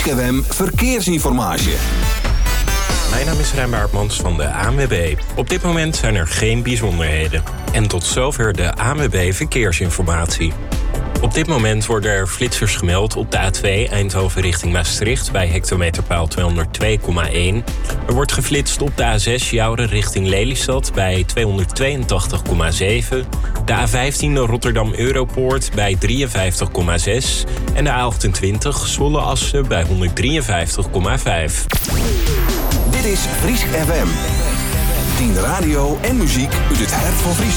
FM Verkeersinformatie. Mijn naam is Rijn Baartmans van de ANWB. Op dit moment zijn er geen bijzonderheden. En tot zover de ANWB Verkeersinformatie. Op dit moment worden er flitsers gemeld op de A2 Eindhoven richting Maastricht bij hectometerpaal 202,1. Er wordt geflitst op de A6 Jouren richting Lelystad bij 282,7. De A15 Rotterdam Europoort bij 53,6. En de A28 Zwolle Assen bij 153,5. Dit is Friesk FM. 10 radio en muziek uit het hart van Friesland.